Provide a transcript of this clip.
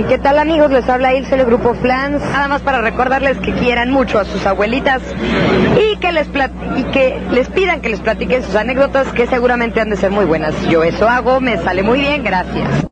¿Qué tal, amigos? Les habla Ilse del Grupo Flans. Nada más para recordarles que quieran mucho a sus abuelitas y que les pidan que les platiquen sus anécdotas, que seguramente han de ser muy buenas. Yo eso hago, me sale muy bien, gracias.